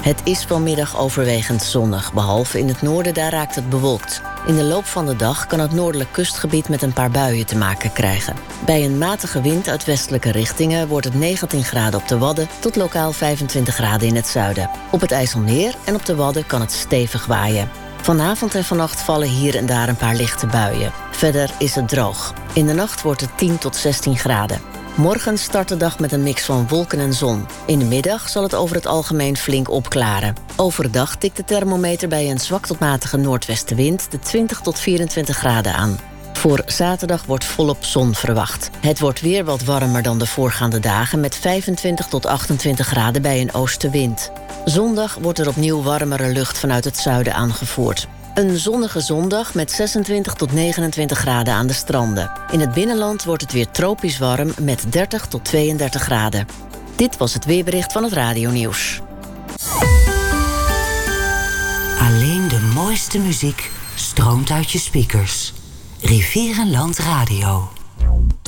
Het is vanmiddag overwegend zonnig, behalve in het noorden, daar raakt het bewolkt. In de loop van de dag kan het noordelijk kustgebied met een paar buien te maken krijgen. Bij een matige wind uit westelijke richtingen wordt het 19 graden op de Wadden tot lokaal 25 graden in het zuiden. Op het IJsselmeer en op de Wadden kan het stevig waaien. Vanavond en vannacht vallen hier en daar een paar lichte buien. Verder is het droog. In de nacht wordt het 10 tot 16 graden. Morgen start de dag met een mix van wolken en zon. In de middag zal het over het algemeen flink opklaren. Overdag tikt de thermometer bij een zwak tot matige noordwestenwind de 20 tot 24 graden aan. Voor zaterdag wordt volop zon verwacht. Het wordt weer wat warmer dan de voorgaande dagen met 25 tot 28 graden bij een oostenwind. Zondag wordt er opnieuw warmere lucht vanuit het zuiden aangevoerd. Een zonnige zondag met 26 tot 29 graden aan de stranden. In het binnenland wordt het weer tropisch warm met 30 tot 32 graden. Dit was het weerbericht van het radionieuws. Alleen de mooiste muziek stroomt uit je speakers. Rivierenland Radio.